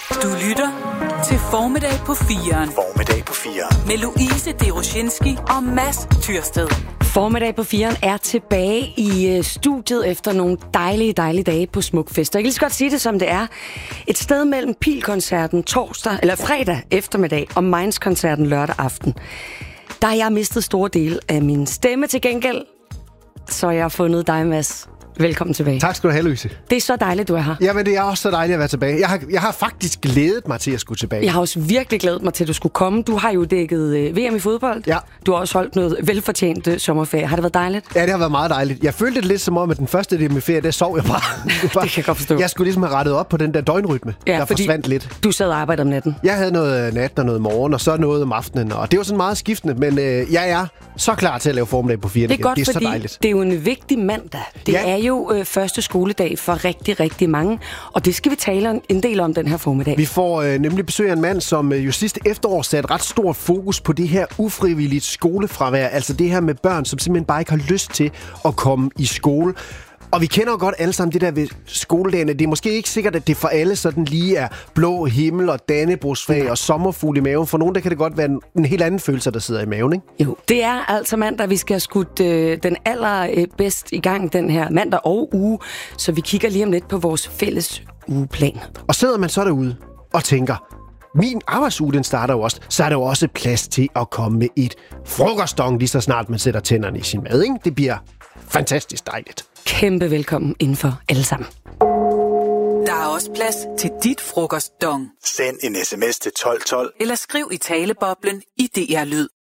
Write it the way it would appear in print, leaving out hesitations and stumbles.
Du lytter til Formiddag på 4'eren. Formiddag på 4'eren. Med Louise Deroshinski og Mads Tyrsted. Formiddag på 4'eren er tilbage i studiet efter nogle dejlige dage på Smukfest. Og jeg kan lige så godt sige det, som det er. Et sted mellem Pilkoncerten fredag eftermiddag og Mainz-koncerten lørdag aften. Der har jeg mistet store dele af min stemme til gengæld. Så jeg har fundet dig, Mads. Velkommen tilbage. Tak skal du have, Louise. Det er så dejligt, du er her. Jamen, det er også så dejligt at være tilbage. Jeg har faktisk glædet mig til at skulle tilbage. Jeg har også virkelig glædet mig til, at du skulle komme. Du har jo dækket VM i fodbold. Ja. Du har også holdt noget velfortjent sommerferie. Har det været dejligt? Ja, det har været meget dejligt. Jeg følte det lidt som om, at den første del af min ferie, der sov jeg bare. Det kan jeg godt forstå. Jeg skulle ligesom have rettet op på den der døgnrytme, der forsvandt lidt. Du sad og arbejdede om natten. Jeg havde noget nat og noget morgen, og så noget om aftenen. Og det var sådan meget skiftende, men jeg er så klar til at lave formiddag på 4'eren. Det er godt, det er fordi så dejligt. Det er jo en vigtig mandag. Det er jo første skoledag for rigtig, rigtig mange. Og det skal vi tale en del om den her formiddag. Vi får nemlig besøg af en mand, som jo sidste efterår satte ret stort fokus på det her ufrivilligt skolefravær. Altså det her med børn, som simpelthen bare ikke har lyst til at komme i skole. Og vi kender jo godt alle sammen det der ved skoledagene. Det er måske ikke sikkert, at det for alle sådan lige er blå himmel og dannebrogsfag og sommerfugl i maven. For nogen der kan det godt være en helt anden følelse, der sidder i maven, ikke? Jo, det er altså mandag, vi skal have skudt den allerbedst i gang den her mandag og uge. Så vi kigger lige om lidt på vores fælles ugeplan. Og sidder man så derude og tænker, min arbejdsuge, den starter jo også, så er der jo også plads til at komme med et frokostdong, lige så snart man sætter tænderne i sin mad, ikke? Det bliver fantastisk dejligt. Kæmpe velkommen indenfor alle sammen. Der er også plads til dit frokostdong. Send en sms til 1212. Eller skriv i taleboblen i DR Lyd.